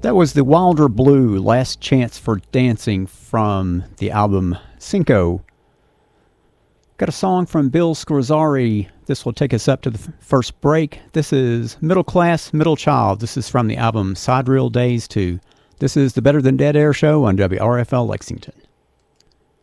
That was the Wilder Blue, Last Chance for Dancing from the album Cinco. Got a song from Bill Scorzari. This will take us up to the first break. This is Middle Class, Middle Child. This is from the album Sidereal Days 2. This is the Better Than Dead Air Show on WRFL Lexington.